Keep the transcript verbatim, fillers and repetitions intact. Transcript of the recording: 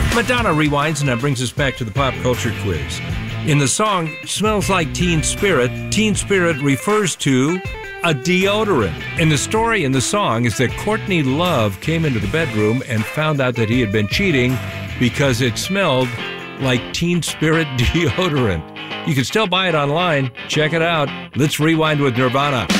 Madonna rewinds, and that brings us back to the pop culture quiz. In the song Smells Like Teen Spirit, Teen Spirit refers to a deodorant. And the story in the song is that Courtney Love came into the bedroom and found out that he had been cheating because it smelled like Teen Spirit deodorant. You can still buy it online. Check it out. Let's rewind with Nirvana.